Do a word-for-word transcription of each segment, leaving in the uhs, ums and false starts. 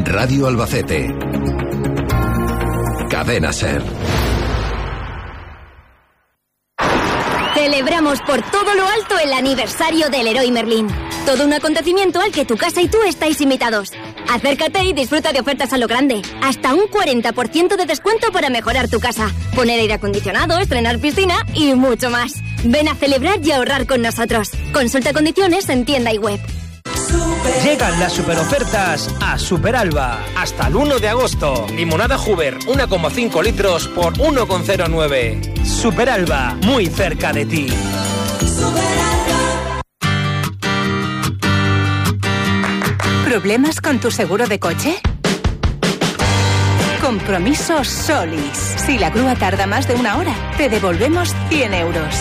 Radio Albacete. Cadena SER. Celebramos por todo lo alto el aniversario del Leroy Merlin. Todo un acontecimiento al que tu casa y tú estáis invitados. Acércate y disfruta de ofertas a lo grande. Hasta un cuarenta por ciento de descuento para mejorar tu casa. Poner aire acondicionado, estrenar piscina y mucho más. Ven a celebrar y ahorrar con nosotros. Consulta condiciones en tienda y web. Llegan las superofertas a Superalba. Hasta el uno de agosto. Limonada Huber, uno coma cinco litros por uno coma cero nueve. Superalba, muy cerca de ti. ¿Problemas con tu seguro de coche? Compromiso Solis. Si la grúa tarda más de una hora, te devolvemos cien euros.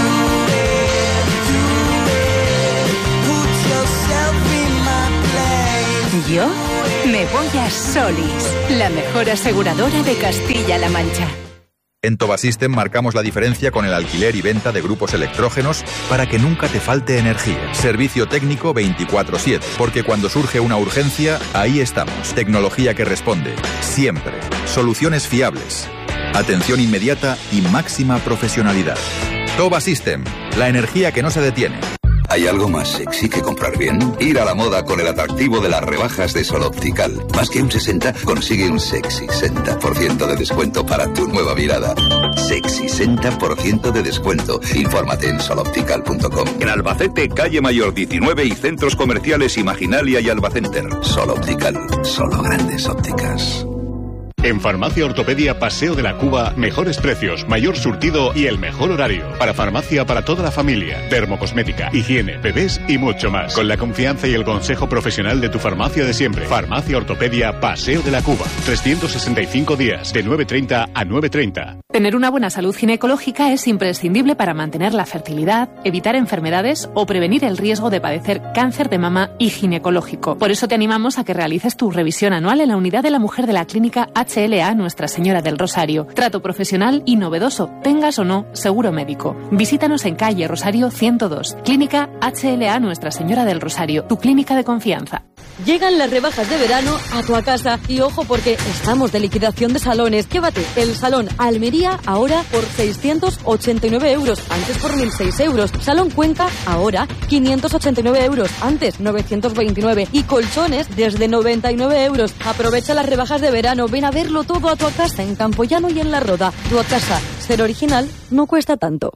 Yo me voy a Solis, la mejor aseguradora de Castilla-La Mancha. En Tobasystem marcamos la diferencia con el alquiler y venta de grupos electrógenos para que nunca te falte energía. Servicio técnico veinticuatro siete, porque cuando surge una urgencia, ahí estamos. Tecnología que responde, siempre. Soluciones fiables, atención inmediata y máxima profesionalidad. Tobasystem, la energía que no se detiene. ¿Hay algo más sexy que comprar bien? Ir a la moda con el atractivo de las rebajas de Sol Optical. Más que un sesenta, consigue un sexy sesenta por ciento de descuento para tu nueva mirada. Sexy sesenta por ciento de descuento. Infórmate en sol optical punto com. En Albacete, calle Mayor diecinueve y centros comerciales Imaginalia y Albacenter. Sol Optical, solo grandes ópticas. En Farmacia Ortopedia Paseo de la Cuba, mejores precios, mayor surtido y el mejor horario. Para farmacia para toda la familia, dermocosmética, higiene, bebés y mucho más. Con la confianza y el consejo profesional de tu farmacia de siempre. Farmacia Ortopedia Paseo de la Cuba. trescientos sesenta y cinco días, de nueve treinta a nueve treinta. Tener una buena salud ginecológica es imprescindible para mantener la fertilidad, evitar enfermedades o prevenir el riesgo de padecer cáncer de mama y ginecológico. Por eso te animamos a que realices tu revisión anual en la unidad de la mujer de la clínica H L A Nuestra Señora del Rosario. Trato profesional y novedoso, tengas o no seguro médico. Visítanos en calle Rosario ciento dos, Clínica H L A Nuestra Señora del Rosario, tu clínica de confianza. Llegan las rebajas de verano a tu casa y ojo porque estamos de liquidación de salones. Llévate el salón Almería ahora por seiscientos ochenta y nueve euros, antes por mil seis euros. Salón Cuenca ahora quinientos ochenta y nueve euros, antes novecientos veintinueve. Y colchones desde noventa y nueve euros. Aprovecha las rebajas de verano, ven a verlo todo a tu casa en Campoyano y en La Roda. Tu casa, ser original, no cuesta tanto.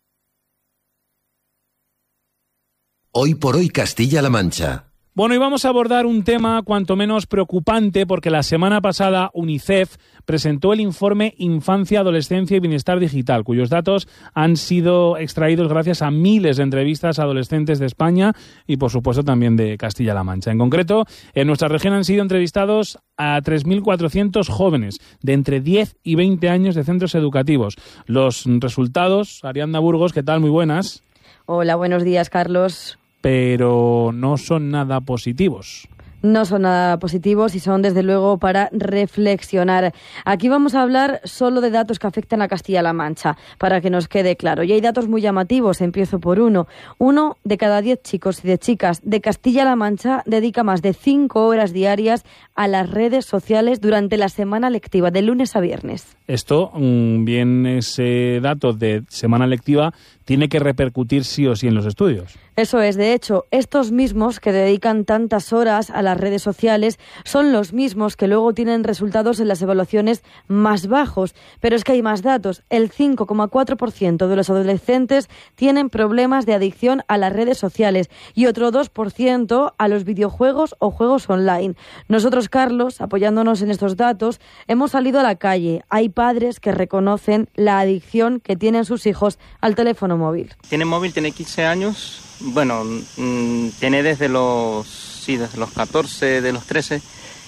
Hoy por hoy Castilla-La Mancha. Bueno, y vamos a abordar un tema cuanto menos preocupante porque la semana pasada UNICEF presentó el informe Infancia, Adolescencia y Bienestar Digital, cuyos datos han sido extraídos gracias a miles de entrevistas a adolescentes de España y, por supuesto, también de Castilla-La Mancha. En concreto, en nuestra región han sido entrevistados a tres mil cuatrocientos jóvenes de entre diez y veinte años de centros educativos. Los resultados, Ariadna Burgos, ¿qué tal? Muy buenas. Hola, buenos días, Carlos. Pero no son nada positivos. No son nada positivos y son, desde luego, para reflexionar. Aquí vamos a hablar solo de datos que afectan a Castilla-La Mancha, para que nos quede claro. Y hay datos muy llamativos, empiezo por uno. Uno de cada diez chicos y de chicas de Castilla-La Mancha dedica más de cinco horas diarias a las redes sociales durante la semana lectiva, de lunes a viernes. Esto, bien ese dato de semana lectiva, tiene que repercutir sí o sí en los estudios. Eso es, de hecho, estos mismos que dedican tantas horas a las redes sociales son los mismos que luego tienen resultados en las evaluaciones más bajos. Pero es que hay más datos. El cinco coma cuatro por ciento de los adolescentes tienen problemas de adicción a las redes sociales y otro dos por ciento a los videojuegos o juegos online. Nosotros, Carlos, apoyándonos en estos datos, hemos salido a la calle. Hay padres que reconocen la adicción que tienen sus hijos al teléfono móvil. Tiene móvil, tiene quince años. Bueno, mmm, tiene desde los, sí, desde los catorce, de los trece,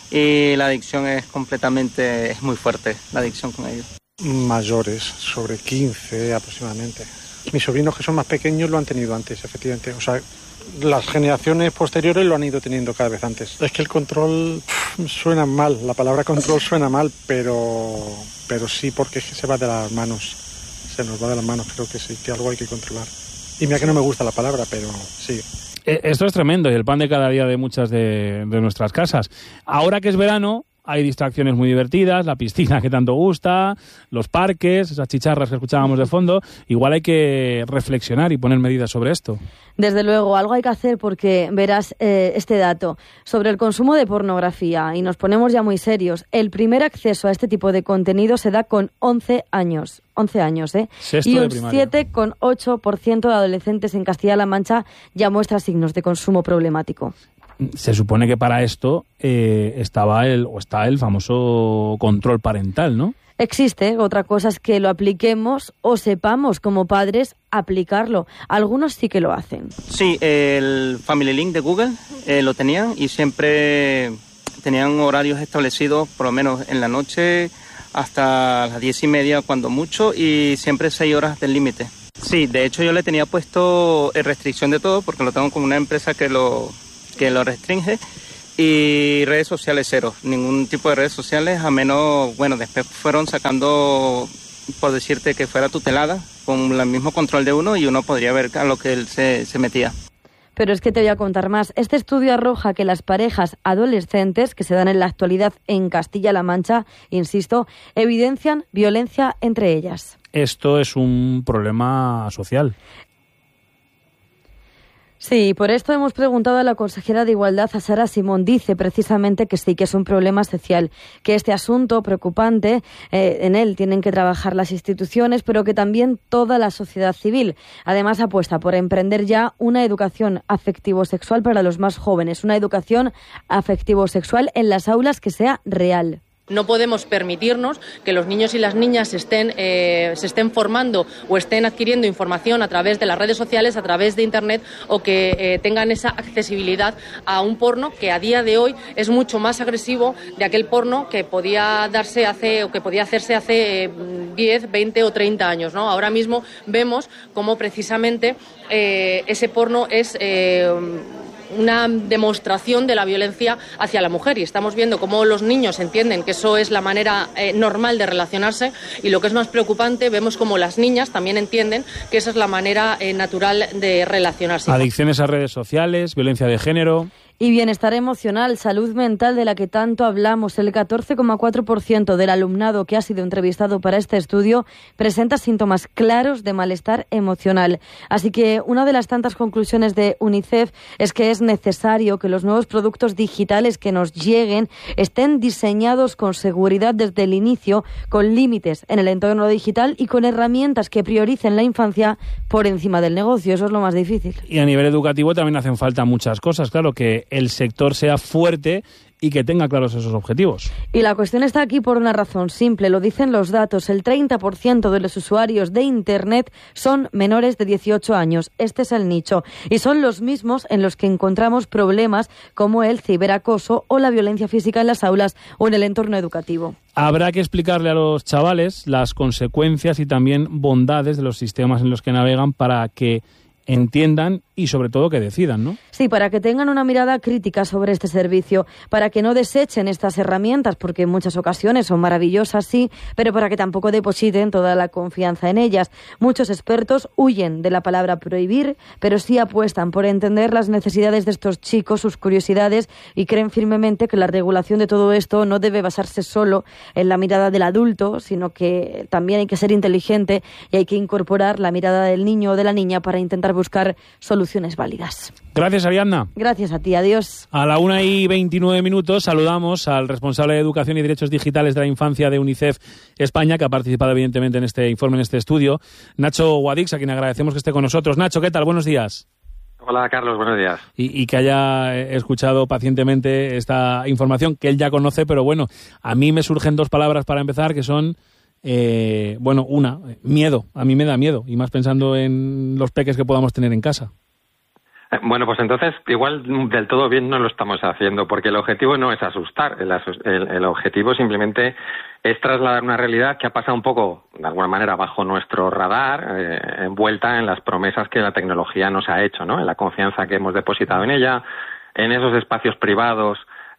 y la adicción es completamente, es muy fuerte, la adicción con ellos. Mayores, sobre quince aproximadamente. Mis sobrinos que son más pequeños lo han tenido antes, efectivamente. O sea, las generaciones posteriores lo han ido teniendo cada vez antes. Es que el control pff, suena mal, la palabra control suena mal, pero, pero sí, porque se va de las manos, se nos va de las manos, creo que sí, que algo hay que controlar. Y mira que no me gusta la palabra, pero sí. Esto es tremendo y el pan de cada día de muchas de, de nuestras casas. Ahora que es verano, hay distracciones muy divertidas, la piscina que tanto gusta, los parques, esas chicharras que escuchábamos de fondo. Igual hay que reflexionar y poner medidas sobre esto. Desde luego, algo hay que hacer porque verás eh, este dato sobre el consumo de pornografía y nos ponemos ya muy serios. El primer acceso a este tipo de contenido se da con once años. once años, ¿eh? Sexto y de un primaria. siete coma ocho por ciento de adolescentes en Castilla-La Mancha ya muestra signos de consumo problemático. Se supone que para esto eh, estaba el o está el famoso control parental, ¿no? Existe, otra cosa es que lo apliquemos o sepamos como padres aplicarlo. Algunos sí que lo hacen. Sí, el Family Link de Google eh, lo tenían y siempre tenían horarios establecidos, por lo menos en la noche hasta las diez y media cuando mucho, y siempre seis horas del límite. Sí, de hecho yo le tenía puesto eh, restricción de todo porque lo tengo con una empresa que lo... que lo restringe, y redes sociales cero, ningún tipo de redes sociales, a menos, bueno, después fueron sacando, por decirte que fuera tutelada, con el mismo control de uno y uno podría ver a lo que él se, se metía. Pero es que te voy a contar más. Este estudio arroja que las parejas adolescentes que se dan en la actualidad en Castilla-La Mancha, insisto, evidencian violencia entre ellas. Esto es un problema social. Sí, por esto hemos preguntado a la consejera de Igualdad, a Sara Simón. Dice precisamente que sí, que es un problema social, que este asunto preocupante, eh, en él tienen que trabajar las instituciones, pero que también toda la sociedad civil. Además, apuesta por emprender ya una educación afectivo-sexual para los más jóvenes, una educación afectivo-sexual en las aulas que sea real. No podemos permitirnos que los niños y las niñas se estén, eh, se estén formando o estén adquiriendo información a través de las redes sociales, a través de Internet, o que eh, tengan esa accesibilidad a un porno que a día de hoy es mucho más agresivo de aquel porno que podía darse hace o que podía hacerse hace eh, diez, veinte o treinta años, ¿no? Ahora mismo vemos cómo precisamente eh, ese porno es eh, una demostración de la violencia hacia la mujer, y estamos viendo cómo los niños entienden que eso es la manera eh, normal de relacionarse, y lo que es más preocupante, vemos cómo las niñas también entienden que esa es la manera eh, natural de relacionarse. Adicciones a redes sociales, violencia de género. Y bienestar emocional, salud mental de la que tanto hablamos. El catorce coma cuatro por ciento del alumnado que ha sido entrevistado para este estudio presenta síntomas claros de malestar emocional. Así que una de las tantas conclusiones de UNICEF es que es necesario que los nuevos productos digitales que nos lleguen estén diseñados con seguridad desde el inicio, con límites en el entorno digital y con herramientas que prioricen la infancia por encima del negocio. Eso es lo más difícil. Y a nivel educativo también hacen falta muchas cosas. Claro, que el sector sea fuerte y que tenga claros esos objetivos. Y la cuestión está aquí por una razón simple, lo dicen los datos. El treinta por ciento de los usuarios de Internet son menores de dieciocho años. Este es el nicho. Y son los mismos en los que encontramos problemas como el ciberacoso o la violencia física en las aulas o en el entorno educativo. Habrá que explicarle a los chavales las consecuencias y también bondades de los sistemas en los que navegan para que entiendan y sobre todo que decidan, ¿no? Sí, para que tengan una mirada crítica sobre este servicio, para que no desechen estas herramientas, porque en muchas ocasiones son maravillosas, sí, pero para que tampoco depositen toda la confianza en ellas. Muchos expertos huyen de la palabra prohibir, pero sí apuestan por entender las necesidades de estos chicos, sus curiosidades, y creen firmemente que la regulación de todo esto no debe basarse solo en la mirada del adulto, sino que también hay que ser inteligente y hay que incorporar la mirada del niño o de la niña para intentar buscar soluciones válidas. Gracias, Ariadna. Gracias a ti, adiós. A la una y veintinueve minutos saludamos al responsable de Educación y Derechos Digitales de la Infancia de UNICEF España, que ha participado evidentemente en este informe, en este estudio, Nacho Guadix, a quien agradecemos que esté con nosotros. Nacho, ¿qué tal? Buenos días. Hola, Carlos, buenos días. Y, y que haya escuchado pacientemente esta información que él ya conoce, pero bueno, a mí me surgen dos palabras para empezar, que son Eh, bueno, una, miedo. A mí me da miedo, y más pensando en los peques que podamos tener en casa. Bueno, pues entonces igual del todo bien no lo estamos haciendo, porque el objetivo no es asustar, el, el, el objetivo simplemente es trasladar una realidad que ha pasado un poco, de alguna manera, bajo nuestro radar, eh, envuelta en las promesas que la tecnología nos ha hecho, ¿no? En la confianza que hemos depositado en ella, en esos espacios privados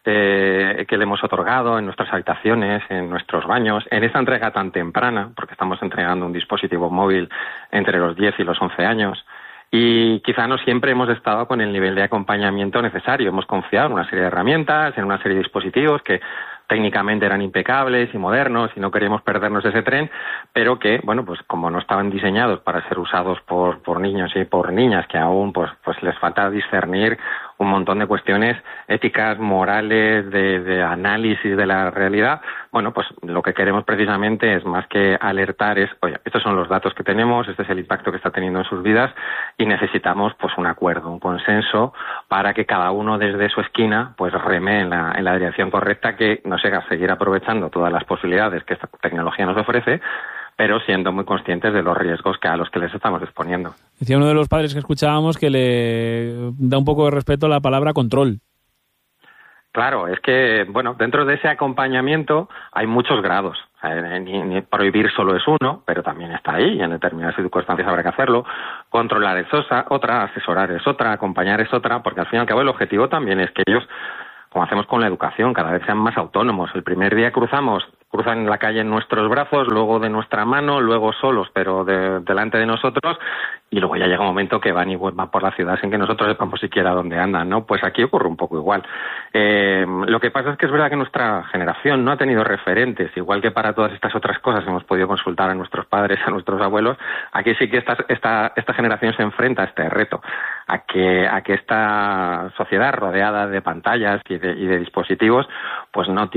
Eh, que le hemos otorgado en nuestras habitaciones, en nuestros baños, en esta entrega tan temprana, porque estamos entregando un dispositivo móvil entre los diez y los once años, y quizá no siempre hemos estado con el nivel de acompañamiento necesario. Hemos confiado en una serie de herramientas, en una serie de dispositivos que técnicamente eran impecables y modernos y no queríamos perdernos ese tren, pero que, bueno, pues como no estaban diseñados para ser usados por, por niños y por niñas, que aún pues, pues les falta discernir un montón de cuestiones éticas, morales, de, de análisis de la realidad, bueno, pues lo que queremos precisamente es más que alertar es, oye, estos son los datos que tenemos, este es el impacto que está teniendo en sus vidas y necesitamos pues un acuerdo, un consenso para que cada uno desde su esquina pues reme en la, en la dirección correcta, que nos haga seguir aprovechando todas las posibilidades que esta tecnología nos ofrece, pero siendo muy conscientes de los riesgos que a los que les estamos exponiendo. Decía uno de los padres que escuchábamos que le da un poco de respeto a la palabra control. Claro, es que, bueno, dentro de ese acompañamiento hay muchos grados. O sea, ni, ni prohibir solo es uno, pero también está ahí y en determinadas circunstancias habrá que hacerlo. Controlar es otra, asesorar es otra, acompañar es otra, porque al fin y al cabo el objetivo también es que ellos, como hacemos con la educación, cada vez sean más autónomos. El primer día cruzamos, cruzan la calle en nuestros brazos, luego de nuestra mano, luego solos, pero de, delante de nosotros, y luego ya llega un momento que van y van por la ciudad sin que nosotros sepamos siquiera dónde andan, ¿no? Pues aquí ocurre un poco igual. Eh, lo que pasa es que es verdad que nuestra generación no ha tenido referentes, igual que para todas estas otras cosas hemos podido consultar a nuestros padres, a nuestros abuelos. Aquí sí que esta, esta, esta generación se enfrenta a este reto, a que, a que esta sociedad rodeada de pantallas y de, y de dispositivos, pues no tiene